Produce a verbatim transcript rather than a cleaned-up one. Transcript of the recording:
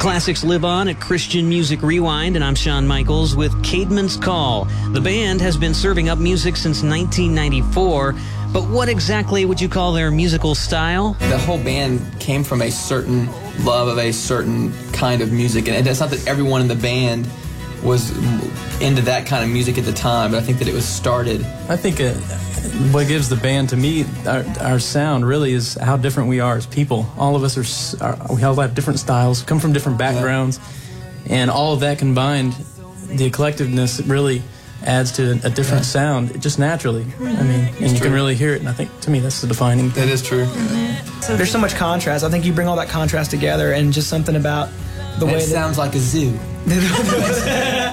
classics live on at Christian Music Rewind, and I'm Shawn Michaels with Caedmon's Call. The band has been serving up music since nineteen ninety-four, but what exactly would you call their musical style? The whole band came from a certain love of a certain kind of music, and it's not that everyone in the band was into that kind of music at the time, but I think that it was started. I think it, what gives the band, to me, our, our sound really is how different we are as people. All of us are, are we all have different styles, come from different backgrounds, yeah. and all of that combined, the collectiveness really adds to a different yeah. sound, just naturally. I mean, and it's you true. Can really hear it, and I think, to me, that's the defining thing. That is true. Mm-hmm. So there's so much contrast. I think you bring all that contrast together, and just something about the and way it that sounds like a zoo.